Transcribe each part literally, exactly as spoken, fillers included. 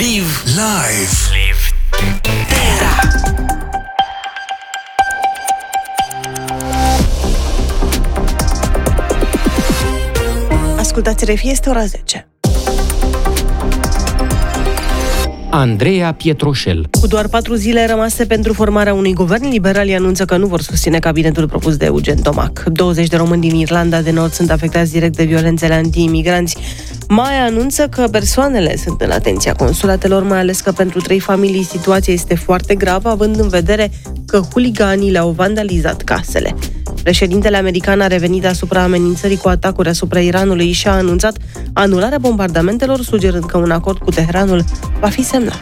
Live Live Live Era. Ascultați Refi, este ora zece. Andreea Pietroșel. Cu doar patru zile rămase pentru formarea unui guvern, liberalii anunță că nu vor susține cabinetul propus de Eugen Tomac. douăzeci de români din Irlanda de Nord sunt afectați direct de violențele anti-imigranți. Mai anunță că persoanele sunt în atenția consulatelor, mai ales că pentru trei familii situația este foarte gravă, având în vedere că huliganii le-au vandalizat casele. Președintele american a revenit asupra amenințării cu atacuri asupra Iranului și a anunțat anularea bombardamentelor, sugerând că un acord cu Teheranul va fi semnat.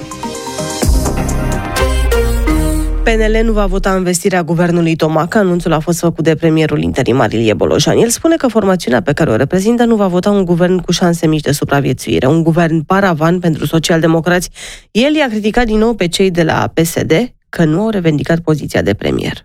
P N L nu va vota învestirea guvernului Tomac. Anunțul a fost făcut de premierul interimar Ilie Bolojan. El spune că formațiunea pe care o reprezintă nu va vota un guvern cu șanse mici de supraviețuire, un guvern paravan pentru socialdemocrați. El i-a criticat din nou pe cei de la P S D că nu au revendicat poziția de premier.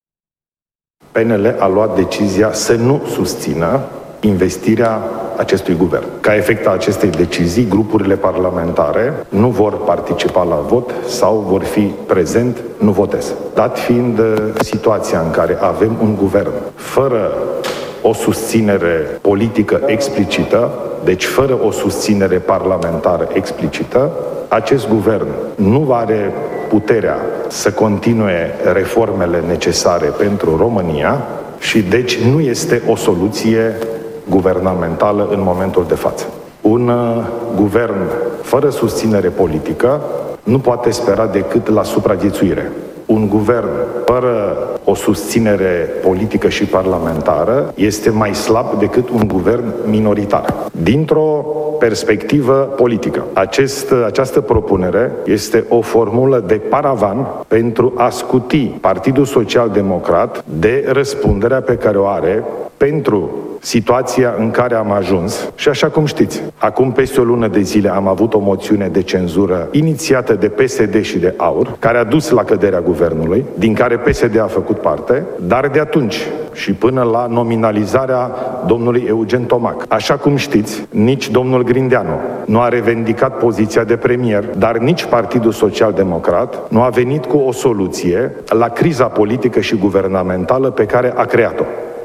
P N L a luat decizia să nu susțină investirea acestui guvern. Ca efect a acestei decizii, grupurile parlamentare nu vor participa la vot sau vor fi prezent, nu votez. Dat fiind situația în care avem un guvern fără o susținere politică explicită, deci fără o susținere parlamentară explicită, acest guvern nu are puterea să continue reformele necesare pentru România și deci nu este o soluție guvernamentală în momentul de față. Un uh, guvern fără susținere politică nu poate spera decât la supraviețuire. Un guvern fără o susținere politică și parlamentară este mai slab decât un guvern minoritar. Dintr-o perspectivă politică, acest, această propunere este o formulă de paravan pentru a scuti Partidul Social-Democrat de răspunderea pe care o are pentru situația în care am ajuns. Și așa cum știți, acum peste o lună de zile am avut o moțiune de cenzură inițiată de P S D și de AUR, care a dus la căderea guvernului, din care P S D a făcut parte, dar de atunci și până la nominalizarea domnului Eugen Tomac. Așa cum știți, nici domnul Grindeanu nu a revendicat poziția de premier, dar nici Partidul Social-Democrat nu a venit cu o soluție la criza politică și guvernamentală pe care a creat-o.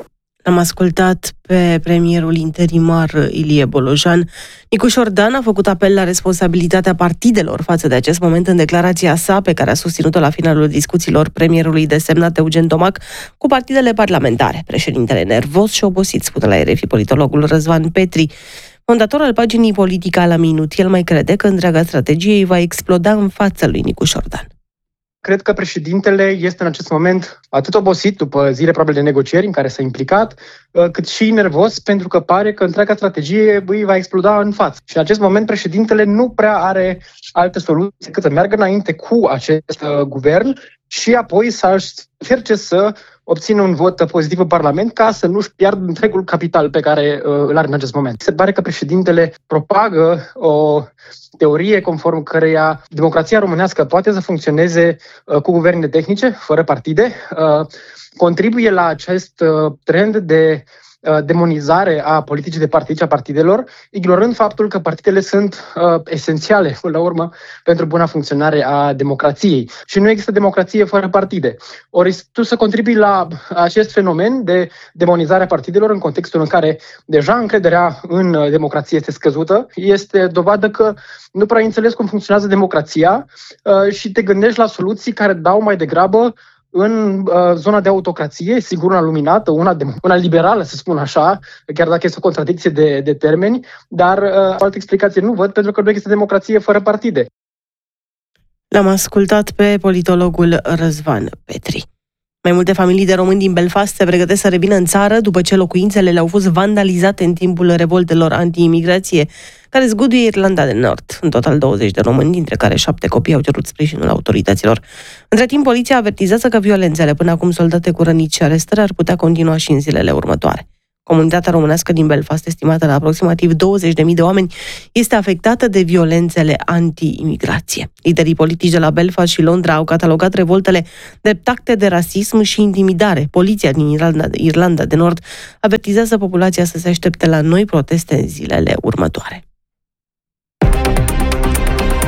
Am ascultat pe premierul interimar Ilie Bolojan. Nicu Șordan a făcut apel la responsabilitatea partidelor față de acest moment în declarația sa, pe care a susținut-o la finalul discuțiilor premierului desemnat Eugen Tomac cu partidele parlamentare. Președintele nervos și obosit, spune la R F I politologul Răzvan Petri. Fondator al paginii Politica la Minut, el mai crede că întreaga strategie îi va exploda în fața lui Nicu Șordan. Cred că președintele este în acest moment atât obosit după zile probabil de negocieri în care s-a implicat, cât și nervos pentru că pare că întreaga strategie îi va exploda în față. Și în acest moment președintele nu prea are alte soluții decât să meargă înainte cu acest guvern și apoi să încerce să obțină un vot pozitiv în Parlament ca să nu-și piardă întregul capital pe care uh, îl are în acest moment. Se pare că președintele propagă o teorie conform căreia democrația românească poate să funcționeze uh, cu guverne tehnice, fără partide, uh, contribuie la acest uh, trend de demonizare a politicii de partid și a partidelor, ignorând faptul că partidele sunt uh, esențiale, până la urmă, pentru buna funcționare a democrației. Și nu există democrație fără partide. Ori tu să contribui la acest fenomen de demonizare a partidelor în contextul în care deja încrederea în democrație este scăzută, este dovadă că nu prea înțeles cum funcționează democrația uh, și te gândești la soluții care dau mai degrabă în uh, zona de autocrație, sigur una luminată, una, de, una liberală, să spun așa, chiar dacă este o contradicție de, de termeni, dar uh, altă explicație nu văd, pentru că nu există democrație fără partide. L-am ascultat pe politologul Răzvan Petri. Mai multe familii de români din Belfast se pregătesc să revină în țară după ce locuințele le-au fost vandalizate în timpul revoltelor anti-imigrație care zguduie Irlanda de Nord. În total douăzeci de români, dintre care șapte copii, au cerut sprijinul autorităților. Între timp, poliția avertizează că violențele, până acum soldate cu răniți și arestări, ar putea continua și în zilele următoare. Comunitatea românească din Belfast, estimată la aproximativ douăzeci de mii de oameni, este afectată de violențele anti-imigrație. Liderii politici de la Belfast și Londra au catalogat revoltele drept acte de rasism și intimidare. Poliția din Irlanda, Irlanda de Nord avertizează populația să se aștepte la noi proteste în zilele următoare.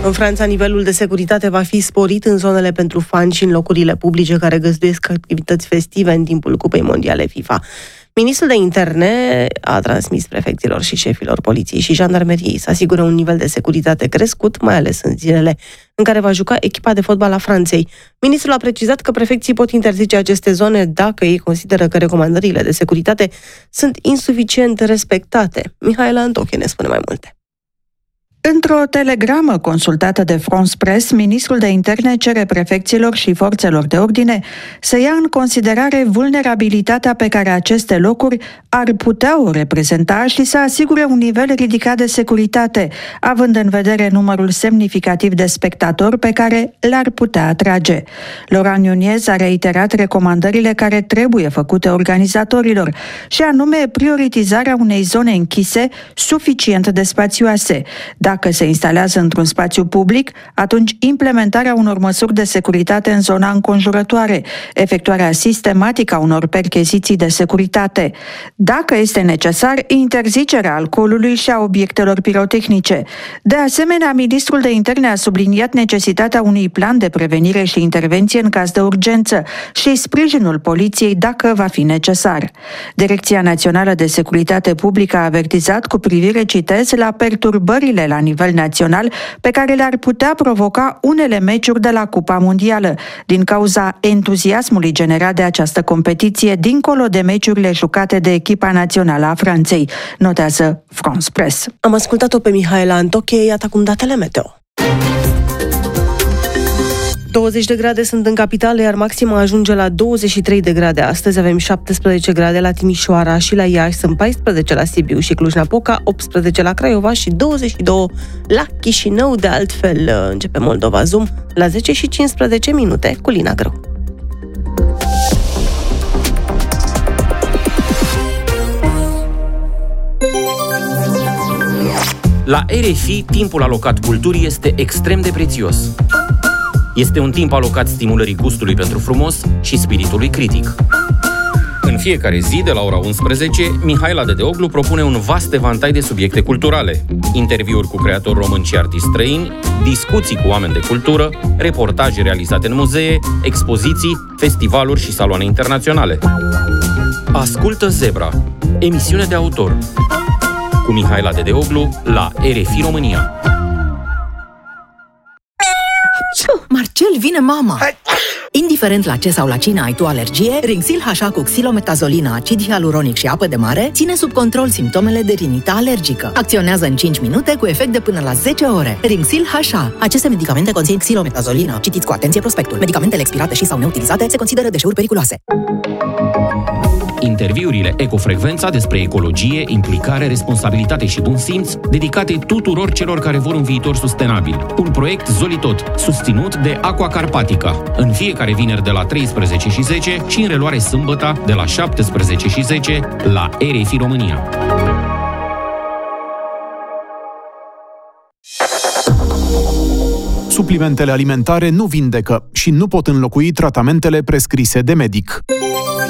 În Franța, nivelul de securitate va fi sporit în zonele pentru fani și în locurile publice care găzduiesc activități festive în timpul Cupei Mondiale FIFA. Ministrul de Interne a transmis prefecților și șefilor poliției și jandarmeriei să asigure un nivel de securitate crescut, mai ales în zilele în care va juca echipa de fotbal a Franței. Ministrul a precizat că prefecții pot interzice aceste zone dacă ei consideră că recomandările de securitate sunt insuficient respectate. Mihaela Antoche ne spune mai multe. Într-o telegramă consultată de France Press, ministrul de interne cere prefecților și forțelor de ordine să ia în considerare vulnerabilitatea pe care aceste locuri ar putea o reprezenta și să asigure un nivel ridicat de securitate, având în vedere numărul semnificativ de spectatori pe care le-ar putea atrage. Laurent Nunez a reiterat recomandările care trebuie făcute organizatorilor, și anume prioritizarea unei zone închise suficient de spațioase. Dacă se instalează într-un spațiu public, atunci implementarea unor măsuri de securitate în zona înconjurătoare, efectuarea sistematică a unor percheziții de securitate. Dacă este necesar, interzicerea alcoolului și a obiectelor pirotehnice. De asemenea, ministrul de interne a subliniat necesitatea unui plan de prevenire și intervenție în caz de urgență și sprijinul poliției dacă va fi necesar. Direcția Națională de Securitate Publică a avertizat cu privire, citez, la perturbările la nivel național pe care le-ar putea provoca unele meciuri de la Cupa Mondială, din cauza entuziasmului generat de această competiție, dincolo de meciurile jucate de echipa națională a Franței, notează France Press. Am ascultat-o pe Mihaela Antoche, iată acum datele meteo. douăzeci de grade sunt în capitală, iar maxima ajunge la douăzeci și trei de grade. Astăzi avem șaptesprezece grade la Timișoara și la Iași, sunt paisprezece la Sibiu și Cluj-Napoca, optsprezece la Craiova și douăzeci și doi la Chișinău. De altfel, începe Moldova Zoom la zece și cincisprezece minute cu Lina Grâu. La R F I, timpul alocat culturii este extrem de prețios. Este un timp alocat stimulării gustului pentru frumos și spiritului critic. În fiecare zi, de la ora unsprezece, Mihaela Dedeoglu propune un vast evantai de subiecte culturale, interviuri cu creatori români și artiști străini, discuții cu oameni de cultură, reportaje realizate în muzee, expoziții, festivaluri și saloane internaționale. Ascultă Zebra, emisiune de autor, cu Mihaela Dedeoglu la R F I România. Marcel, vine mama! Indiferent la ce sau la cine ai tu alergie, Rinxil H A cu xilometazolină, acid hialuronic și apă de mare ține sub control simptomele de rinită alergică. Acționează în cinci minute cu efect de până la zece ore. Rinxil H A. Aceste medicamente conțin xilometazolină. Citiți cu atenție prospectul. Medicamentele expirate și sau neutilizate se consideră deșeuri periculoase. Interviurile Ecofrecvența despre ecologie, implicare, responsabilitate și bun simț, dedicate tuturor celor care vor un viitor sustenabil. Un proiect Zolitot, susținut de Aqua Carpatica. În fiecare vineri de la treisprezece și zece și în reluare sâmbătă de la șaptesprezece și zece la R F I România. Suplimentele alimentare nu vindecă și nu pot înlocui tratamentele prescrise de medic.